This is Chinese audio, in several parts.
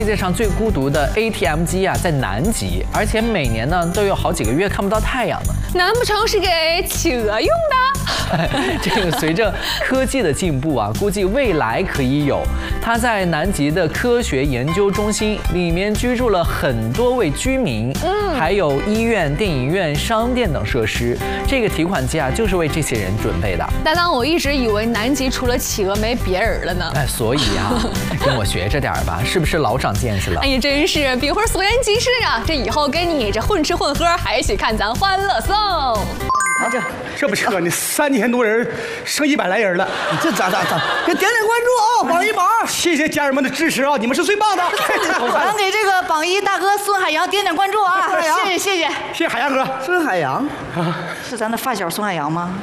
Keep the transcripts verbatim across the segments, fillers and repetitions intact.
世界上最孤独的 A T M 机啊，在南极，而且每年呢都有好几个月看不到太阳呢。 难不成是给企鹅用的？ 这个随着科技的进步啊，估计未来可以有。它在南极的科学研究中心里面居住了很多位居民，嗯，还有医院、电影院、商店等设施。这个提款机啊，就是为这些人准备的。 搭档，我一直以为南极除了企鹅没别人了呢。 哎，所以啊，跟我学着点吧，是不是老长见识了？ 哎呀，真是比会所言极是啊！这以后跟你这混吃混喝，还一起看咱欢乐颂。 啊，这这不扯呢，三千多人剩一百来人了， 你这咋咋咋？给点点关注啊，榜一榜二！ 谢谢家人们的支持啊，你们是最棒的。 咱给这个榜一大哥孙海洋点点关注啊！谢谢谢谢谢谢海洋哥。 孙海洋啊，是咱的发小孙海洋吗？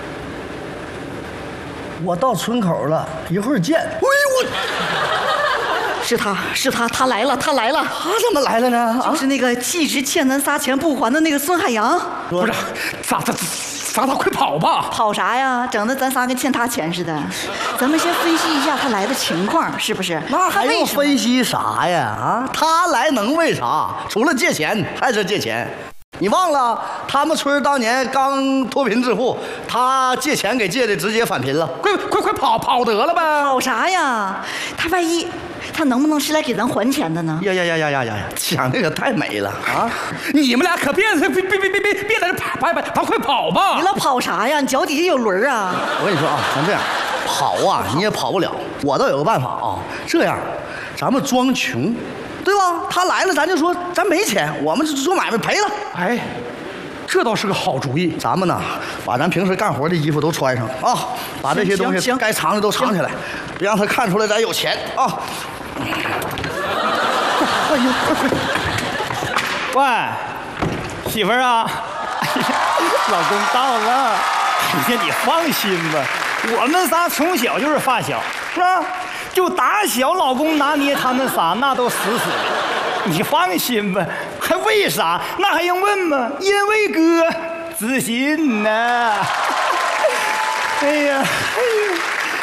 我到村口了，一会儿见。哎呦我，是他是他，他来了他来了。 他怎么来了呢？ 就是那个一直欠咱仨钱不还的那个孙海洋。 不是，咋咋咋咋快跑吧！ 跑啥呀？整的咱仨跟欠他钱似的。咱们先分析一下他来的情况，是不是？ 那还用分析啥呀？啊，他来能为啥？除了借钱还是借钱。你忘了他们村当年刚脱贫致富，他借钱给借的直接返贫了。 快快快跑跑得了呗！ 跑啥呀？他万一他能不能是来给咱还钱的呢？ 呀呀呀呀呀呀！想那个太美了啊！ 你们俩可别别别别别别别在这跑跑跑，快跑吧！ 你老跑啥呀？你脚底下有轮啊！ 我跟你说啊，咱这样跑啊，你也跑不了。我倒有个办法啊，这样，咱们装穷。对吧？他来了，咱就说咱没钱，我们做买卖赔了。 哎，这倒是个好主意。 咱们呢，把咱平时干活的衣服都穿上啊，把这些东西该藏的都藏起来，别让他看出来咱有钱啊。 哎呦，快快！喂，媳妇儿啊，老公到了。哎呀，你放心吧，我们仨从小就是发小，是吧？就打小老公拿捏他们仨，那都死死的。你放心吧，还为啥？那还用问吗？因为哥自信呐。哎呀，哎呀，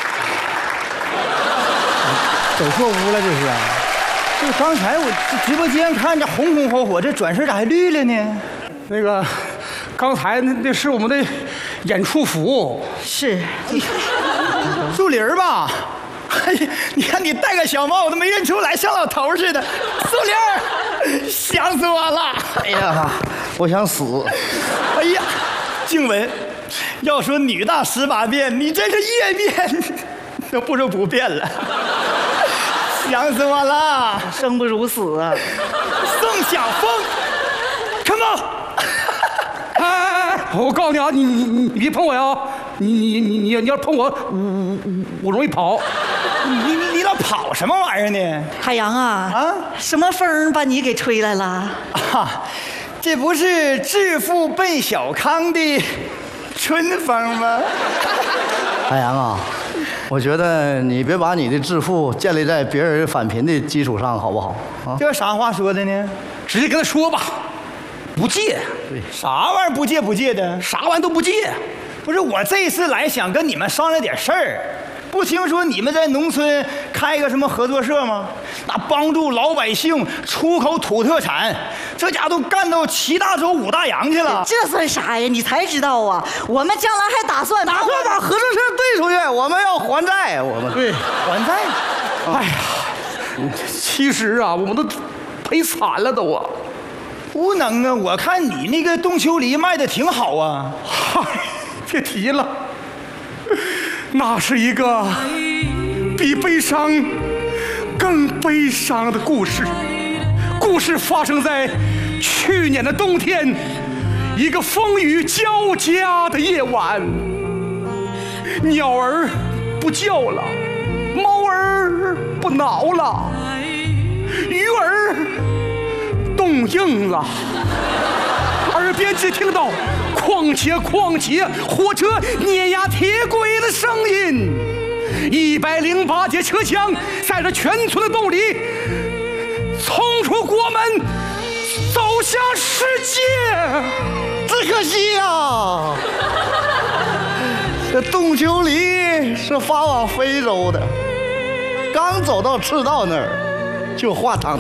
走错屋了这是。这刚才我直播间看着红红火火，这转身咋还绿了呢？ 那个，刚才那那是我们的演出服。 是。 树林吧？哎呀，你看你戴个小帽子没认出来，像老头似的。树林，想死我了！ 哎呀，我想死！ 哎呀，静雯，要说女大十八变，你真是夜变，都不如不变了。想死我了！ 生不如死啊！ 宋晓峰 ，come on！ 哎哎哎！我告诉你啊，你你你别碰我呀！你你你你你要碰我，我我容易跑。 你你你老跑什么玩意儿呢？ 海洋啊啊！什么风把你给吹来了？ 啊，这不是致富奔小康的春风吗？ 海洋啊，我觉得你别把你的致富建立在别人返贫的基础上，好不好？啊， 这啥话说的呢？ 直接跟他说吧，不借。 对，啥玩意儿不借不借的？ 啥玩意儿都不借。 不是，我这次来想跟你们商量点事儿。不听说你们在农村开个什么合作社吗？那帮助老百姓出口土特产，这家都干到七大洲五大洋去了。 这算啥呀？你才知道啊！我们将来还打算打算把合作社兑出去，我们要还债，我们对还债。 哎呀，其实啊，我们都赔惨了都啊。 不能啊！我看你那个冻秋梨卖的挺好啊。 嗨，别提了。那是一个比悲伤更悲伤的故事。故事发生在去年的冬天，一个风雨交加的夜晚。鸟儿不叫了，猫儿不挠了，鱼儿冻硬了，耳边只听到哐切哐切，火车碾压铁轨的声音。一百零八节车厢载着全村的动力，冲出国门，走向世界。 只可惜啊，这冻秋梨是发往非洲的，刚走到赤道那儿， 就话汤。